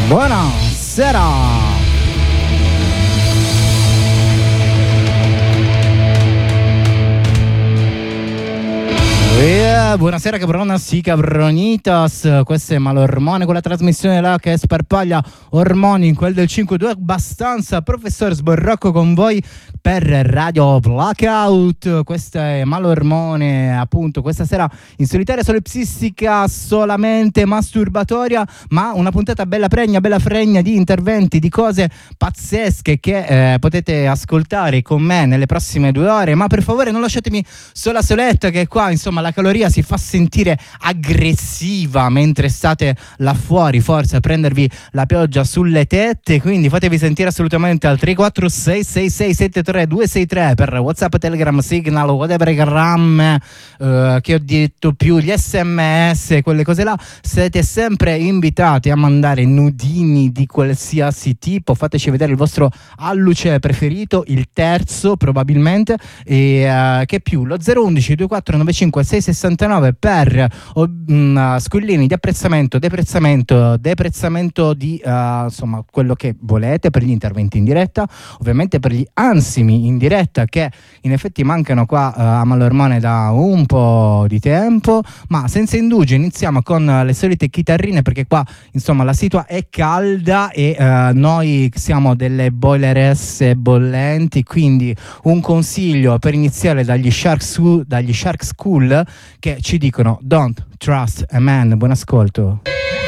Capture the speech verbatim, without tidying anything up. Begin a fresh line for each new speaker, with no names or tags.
Buonasera. Yeah, buonasera cabronas, sì cabronitas, questo è Malormone con la trasmissione là che sparpaglia ormoni in quel del cinque due abbastanza, professor Sborrocco con voi per Radio Blackout. Questo è Malormone, appunto, questa sera in solitaria solipsistica, solamente masturbatoria, ma una puntata bella pregna, bella fregna di interventi, di cose pazzesche che eh, potete ascoltare con me nelle prossime due ore, ma per favore non lasciatemi sola soletta, che qua insomma la caloria si fa sentire aggressiva mentre state là fuori, forse a prendervi la pioggia sulle tette, quindi fatevi sentire assolutamente al tre quattro sei sei sei sette tre due sei tre per WhatsApp, Telegram, Signal, whatever gram, uh, che ho detto più, gli sms, quelle cose là. Siete sempre invitati a mandare nudini di qualsiasi tipo, fateci vedere il vostro alluce preferito, il terzo probabilmente, e uh, che più, lo zero uno uno due quattro nove cinque sei sei nove per uh, squillini di apprezzamento, deprezzamento, deprezzamento di uh, insomma quello che volete, per gli interventi in diretta, ovviamente per gli ansimi in diretta che in effetti mancano qua uh, a Malormone da un po' di tempo, ma senza indugio iniziamo con uh, le solite chitarrine, perché qua insomma la situa è calda e uh, noi siamo delle boileresse bollenti, quindi un consiglio per iniziare dagli Shark School, dagli Shark School che ci dicono Don't Trust a Man. Buon ascolto.